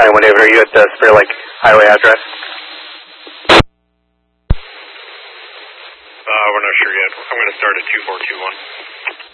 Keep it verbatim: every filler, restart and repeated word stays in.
County one David, are you at the Spirit Lake Highway address? Uh, we're not sure yet. I'm going to start at two four two one.